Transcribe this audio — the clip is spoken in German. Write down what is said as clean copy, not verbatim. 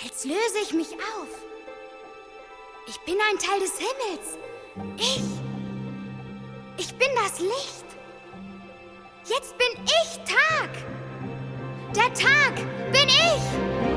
Jetzt löse ich mich auf. Ich bin ein Teil des Himmels. Ich bin das Licht. Jetzt bin ich Tag. Der Tag bin ich.